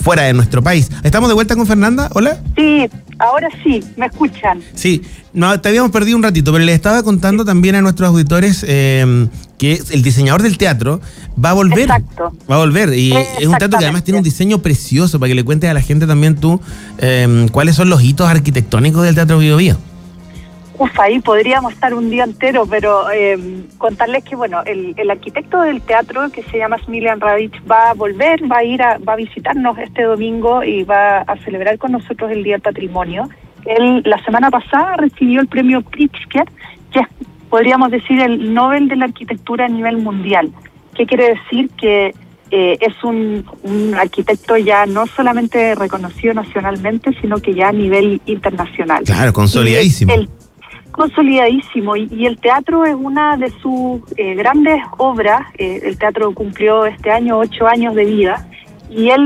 fuera de nuestro país. ¿Estamos de vuelta con Fernanda? ¿Hola? Sí, ahora sí, ¿me escuchan? Sí, no, te habíamos perdido un ratito, pero le estaba contando también a nuestros auditores que el diseñador del teatro va a volver. Exacto. Va a volver. Y es un teatro que además tiene un diseño precioso, para que le cuentes a la gente también tú cuáles son los hitos arquitectónicos del Teatro Bío Bío. Ahí podríamos estar un día entero, pero contarles que, bueno, el arquitecto del teatro, que se llama Smiljan Radic, va a volver, va a visitarnos este domingo y va a celebrar con nosotros el Día del Patrimonio. Él, la semana pasada, recibió el premio Pritzker, que es, podríamos decir, el Nobel de la Arquitectura a nivel mundial. ¿Qué quiere decir? Que es un arquitecto ya no solamente reconocido nacionalmente, sino que ya a nivel internacional. Claro, consolidadísimo. Consolidadísimo, y el teatro es una de sus grandes obras. El teatro cumplió este año 8 años de vida, y él,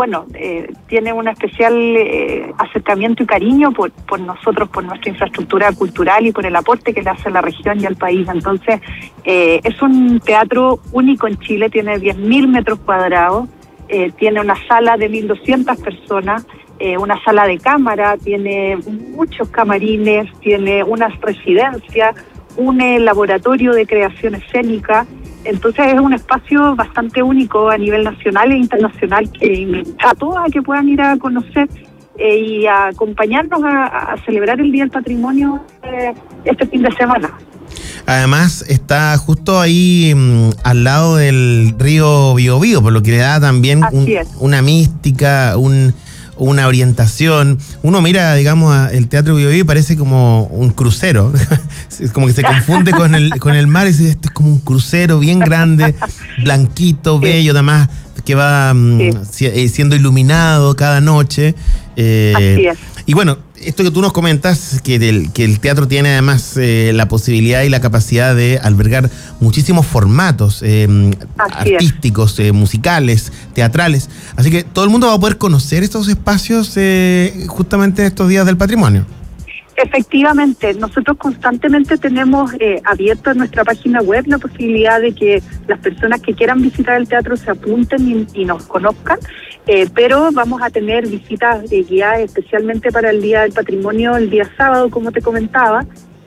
tiene un especial acercamiento y cariño por nosotros, por nuestra infraestructura cultural y por el aporte que le hace a la región y al país. Entonces, es un teatro único en Chile, tiene 10.000 metros cuadrados, tiene una sala de 1.200 personas, una sala de cámara, tiene muchos camarines, tiene una residencia, un laboratorio de creación escénica. Entonces es un espacio bastante único a nivel nacional e internacional, que invita a todos a que puedan ir a conocer y a acompañarnos a celebrar el Día del Patrimonio este fin de semana. Además está justo ahí al lado del río Bío Bío, por lo que le da también una mística, una orientación. Uno mira, digamos, el Teatro Bío Bío y parece como un crucero. Es como que se confunde con el mar y dice, esto es como un crucero bien grande, blanquito, bello, además que va siendo iluminado cada noche. Así es. Y bueno, esto que tú nos comentas, que el teatro tiene además la posibilidad y la capacidad de albergar muchísimos formatos artísticos, musicales, teatrales. Así que todo el mundo va a poder conocer estos espacios justamente en estos días del patrimonio. Efectivamente, nosotros constantemente tenemos abierto en nuestra página web la posibilidad de que las personas que quieran visitar el teatro se apunten y nos conozcan, pero vamos a tener visitas guiadas especialmente para el Día del Patrimonio, el día sábado, como te comentaba,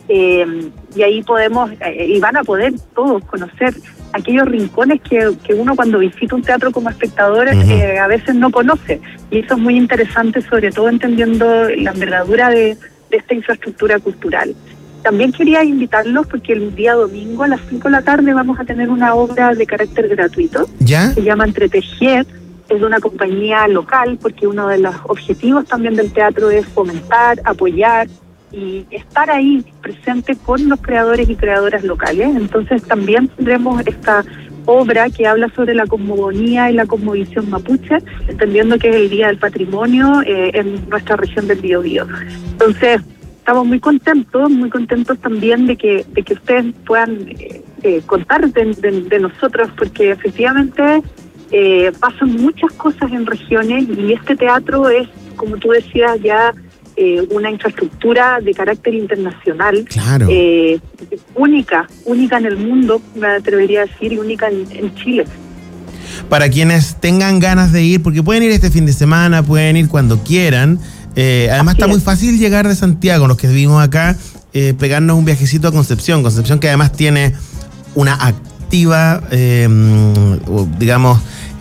y ahí podemos, y van a poder todos conocer aquellos rincones que uno cuando visita un teatro como espectador a veces no conoce, y eso es muy interesante, sobre todo entendiendo la envergadura de esta infraestructura cultural. También quería invitarlos porque el día domingo a las 5 de la tarde vamos a tener una obra de carácter gratuito. ¿Ya? Se llama Entretejer, es de una compañía local, porque uno de los objetivos también del teatro es fomentar, apoyar y estar ahí presente con los creadores y creadoras locales. Entonces también tendremos esta obra que habla sobre la cosmogonía y la cosmovisión mapuche, entendiendo que es el Día del Patrimonio en nuestra región del Bío Bío. Entonces, estamos muy contentos también de que ustedes puedan contar de nosotros, porque efectivamente pasan muchas cosas en regiones y este teatro es, como tú decías, ya una infraestructura de carácter internacional. Claro. Única en el mundo, me atrevería a decir, y única en Chile. Para quienes tengan ganas de ir, porque pueden ir este fin de semana, pueden ir cuando quieran. Además está muy fácil llegar de Santiago, los que vivimos acá, pegarnos un viajecito a Concepción, que además tiene una activa, digamos,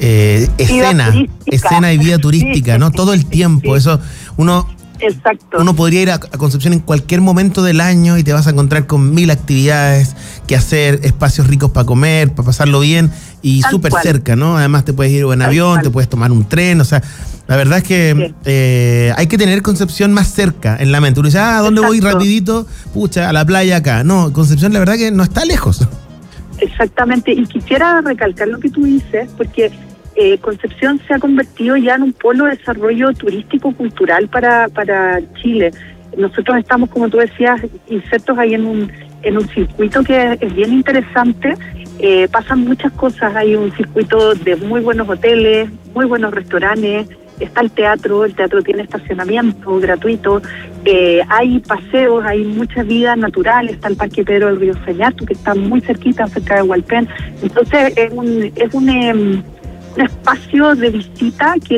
escena y vida turística, ¿no? Todo el tiempo, eso uno podría ir a Concepción en cualquier momento del año y te vas a encontrar con 1000 actividades que hacer, espacios ricos para comer, para pasarlo bien y súper cerca, ¿no? Además te puedes ir en avión, te puedes tomar un tren, o sea, la verdad es que hay que tener Concepción más cerca en la mente. Uno dice, ¿a dónde voy rapidito? Pucha, a la playa acá. No, Concepción la verdad que no está lejos. Exactamente, y quisiera recalcar lo que tú dices, porque Concepción se ha convertido ya en un polo de desarrollo turístico-cultural para Chile. Nosotros estamos, como tú decías, insertos ahí en un circuito que es bien interesante. Pasan muchas cosas, hay un circuito de muy buenos hoteles, muy buenos restaurantes, está el teatro tiene estacionamiento gratuito, hay paseos, hay mucha vida natural, está el Parque Pedro del Río Sañartu, que está muy cerquita, cerca de Hualpén. Entonces es un espacio de visita que